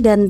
dan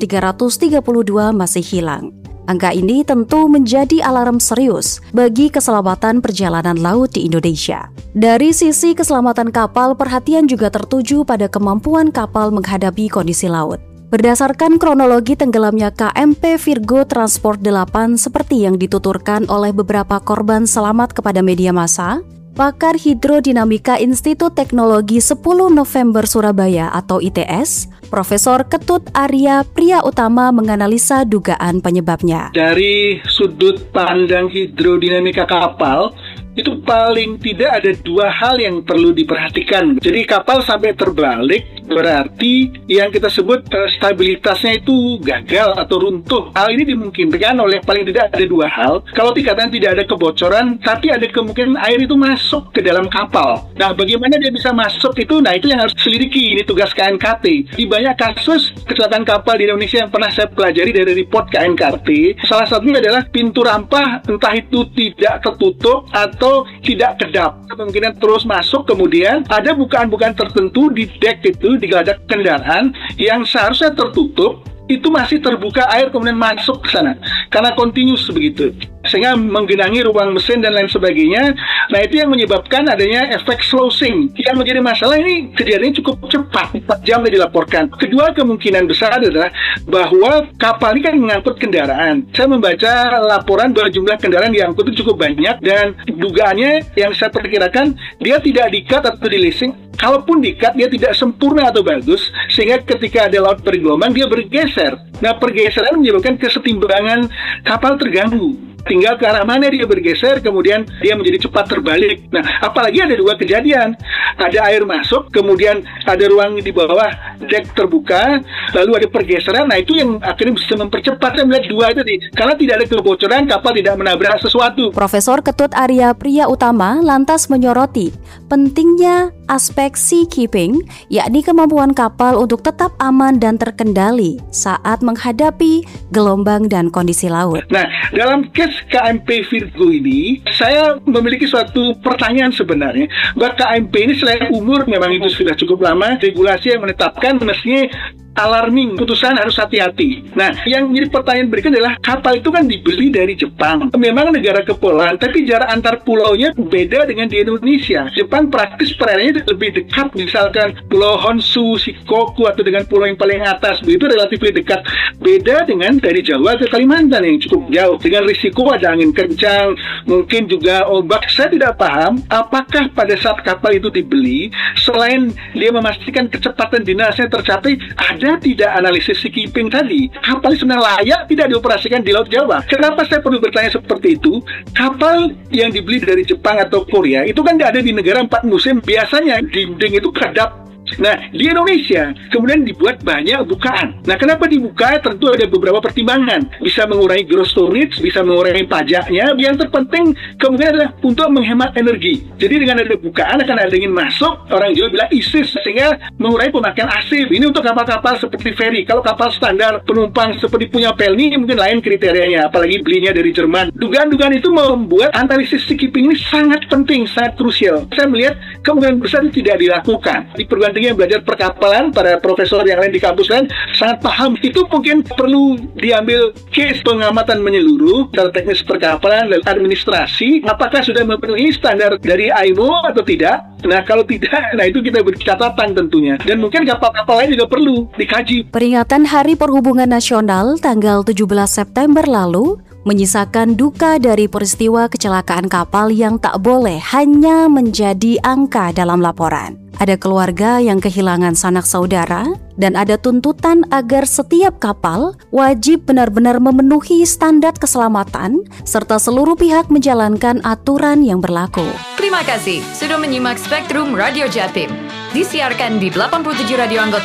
332 masih hilang. Angka ini tentu menjadi alarm serius bagi keselamatan perjalanan laut di Indonesia. Dari sisi keselamatan kapal, perhatian juga tertuju pada kemampuan kapal menghadapi kondisi laut. Berdasarkan kronologi tenggelamnya KMP Virgo Transport 8 seperti yang dituturkan oleh beberapa korban selamat kepada media massa, pakar hidrodinamika Institut Teknologi 10 November Surabaya atau ITS, Profesor Ketut Arya Priyautama menganalisa dugaan penyebabnya. Dari sudut pandang hidrodinamika kapal, itu paling tidak ada dua hal yang perlu diperhatikan. Jadi kapal sampai terbalik berarti yang kita sebut stabilitasnya itu gagal atau runtuh. Hal ini dimungkinkan oleh paling tidak ada dua hal. Kalau dikatakan tidak ada kebocoran, tapi ada kemungkinan air itu masuk ke dalam kapal. Nah, bagaimana dia bisa masuk itu? Nah, itu yang harus selidiki. Ini tugas KNKT. Di banyak kasus kecelakaan kapal di Indonesia yang pernah saya pelajari dari report KNKT, salah satunya adalah pintu rampah entah itu tidak tertutup atau tidak kedap. Kemungkinan terus masuk, kemudian ada bukaan-bukaan tertentu di dek itu, di geladak kendaraan yang seharusnya tertutup, itu masih terbuka air kemudian masuk ke sana. Karena continuous begitu. Sehingga menggenangi ruang mesin dan lain sebagainya. Nah, itu yang menyebabkan adanya efek slowing. Yang menjadi masalah ini kejadiannya cukup cepat, 4 jam dilaporkan. Kedua kemungkinan besar adalah bahwa kapal ini kan mengangkut kendaraan. Saya membaca laporan bahwa jumlah kendaraan diangkut itu cukup banyak dan dugaannya yang saya perkirakan dia tidak di-cut atau di-leasing. Kalaupun di-cut, dia tidak sempurna atau bagus, sehingga ketika ada laut bergelombang, dia bergeser. Nah, pergeseran menyebabkan kesetimbangan kapal terganggu. Tinggal ke arah mana dia bergeser, kemudian dia menjadi cepat terbalik. Nah, apalagi ada dua kejadian. Ada air masuk, kemudian ada ruang di bawah dek terbuka, lalu ada pergeseran. Nah, itu yang akhirnya bisa mempercepat. Saya melihat dua itu karena tidak ada kebocoran, kapal tidak menabrak sesuatu. Profesor Ketut Arya Priyautama lantas menyoroti pentingnya aspek seakeeping, yakni kemampuan kapal untuk tetap aman dan terkendali saat menghadapi gelombang dan kondisi laut. Nah, dalam case KMP Virgo ini, saya memiliki suatu pertanyaan sebenarnya. Bahwa KMP ini selain umur memang itu sudah cukup lama, regulasi yang menetapkan mestinya alarming, putusan harus hati-hati. Nah, yang menjadi pertanyaan berikutnya adalah kapal itu kan dibeli dari Jepang. Memang negara kepulauan, tapi jarak antar pulaunya beda dengan di Indonesia. Jepang praktis perairannya lebih dekat, misalkan Pulau Honshu, Shikoku, atau dengan pulau yang paling atas, begitu relatif lebih dekat. Beda dengan dari Jawa ke Kalimantan yang cukup jauh. Dengan risiko ada angin kencang, mungkin juga ombak. Saya tidak paham apakah pada saat kapal itu dibeli, selain dia memastikan kecepatan dinasnya tercapai, ada tidak analisis seakeeping tadi. Kapal sebenarnya layak tidak dioperasikan di Laut Jawa. Kenapa saya perlu bertanya seperti itu? Kapal yang dibeli dari Jepang atau Korea itu kan tidak ada di negara 4 musim. Biasanya dinding itu kedap. Nah, di Indonesia kemudian dibuat banyak bukaan. Nah, kenapa dibuka? Tentu ada beberapa pertimbangan. Bisa mengurangi gross storage, bisa mengurangi pajaknya. Yang terpenting kemudian adalah untuk menghemat energi. Jadi dengan ada bukaan akan ada ingin masuk, orang Jawa bilang ISIS, sehingga mengurangi pemakaian AC. Ini untuk kapal-kapal seperti ferry. Kalau kapal standar penumpang seperti punya Pelni mungkin lain kriterianya, apalagi belinya dari Jerman. Dugaan-dugaan itu membuat analisis seakeeping ini sangat penting, sangat krusial. Saya melihat kemungkinan besar itu tidak dilakukan. Di perguruan tinggi yang belajar perkapalan, para profesor yang lain di kampus lain sangat paham. Itu mungkin perlu diambil case pengamatan menyeluruh secara teknis perkapalan dan administrasi, apakah sudah memenuhi standar dari IMO atau tidak. Nah, kalau tidak, nah itu kita beri catatan tentunya. Dan mungkin kapal-kapal lain juga perlu dikaji. Peringatan Hari Perhubungan Nasional tanggal 17 September lalu menyisakan duka dari peristiwa kecelakaan kapal yang tak boleh hanya menjadi angka dalam laporan. Ada keluarga yang kehilangan sanak saudara dan ada tuntutan agar setiap kapal wajib benar-benar memenuhi standar keselamatan serta seluruh pihak menjalankan aturan yang berlaku. Terima kasih sudah menyimak Spektrum Radio Jatim. Disiarkan di 87 radio anggota